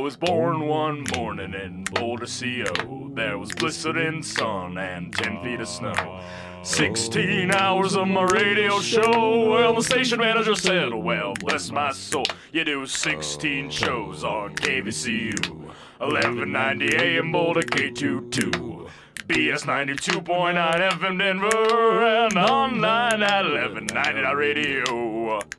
was born one morning in Boulder, CO. There was blistering sun and 10 feet of snow. 16 hours of my radio show. Well, the station manager said, well, bless my soul, you do 16 shows on KVCU. 1190 AM Boulder K22. BS 92.9 FM Denver and online at 1190 radio.